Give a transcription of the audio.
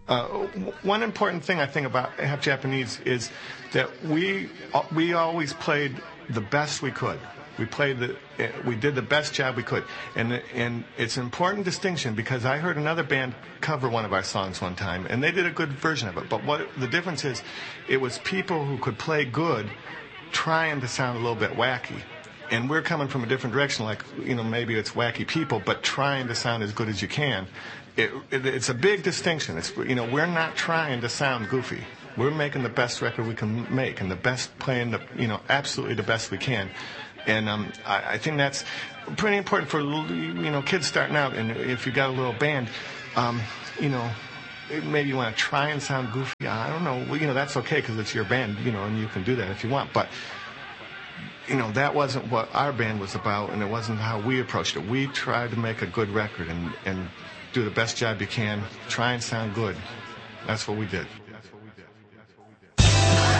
One important thing I think about Half Japanese is that we always played the best we could. We did the best job we could, and it's an important distinction because I heard another band cover one of our songs one time, and they did a good version of it. But what the difference is, it was people who could play good, trying to sound a little bit wacky. And we're coming from a different direction, like, maybe it's wacky people, but trying to sound as good as you can. It's a big distinction. We're not trying to sound goofy. We're making the best record we can make, and the best playing absolutely the best we can. And I think that's pretty important for kids starting out. And if you got a little band, maybe you want to try and sound goofy. I don't know. That's okay because it's your band, and you can do that if you want. But that wasn't what our band was about, and it wasn't how we approached it. We tried to make a good record and do the best job you can. Try and sound good. That's what we did.